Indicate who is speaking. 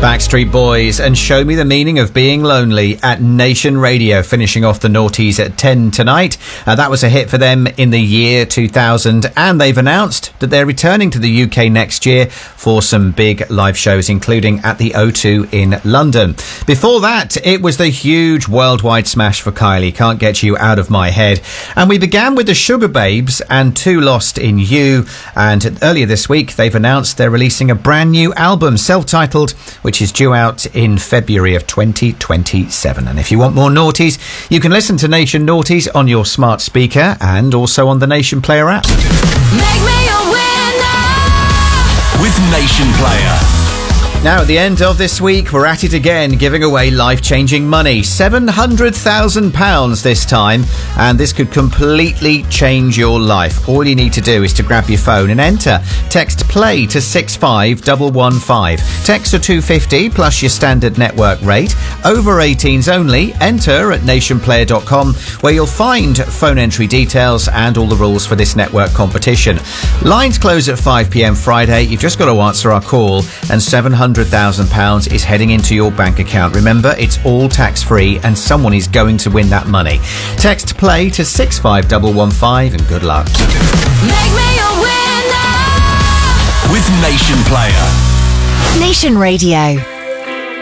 Speaker 1: Backstreet Boys and Show Me the Meaning of Being Lonely at Nation Radio, finishing off the noughties at 10 tonight. That was a hit for them in the year 2000, and they've announced that they're returning to the UK next year for some big live shows, including at the O2 in London. Before that, it was the huge worldwide smash for Kylie, Can't Get You Out of My Head. And we began with the Sugar Babes and Too Lost in You. And earlier this week, they've announced they're releasing a brand new album, self-titled, which is due out in February of 2027. And if you want more noughties, you can listen to Nation Noughties on your smart speaker and also on the Nation Player app.
Speaker 2: Make me a winner
Speaker 3: with Nation Player.
Speaker 1: Now, at the end of this week, we're at it again, giving away life-changing money. £700,000 this time, and this could completely change your life. All you need to do is to grab your phone and enter. Text PLAY to 65115. Text to 250 plus your standard network rate. Over 18s only. Enter at nationplayer.com, where you'll find phone entry details and all the rules for this network competition. Lines close at 5 p.m. Friday. You've just got to answer our call, and £700,000 is heading into your bank account. Remember, it's all tax-free and someone is going to win that money. Text PLAY to 65115 and good luck.
Speaker 2: Make me a winner
Speaker 3: with Nation Player.
Speaker 4: Nation Radio.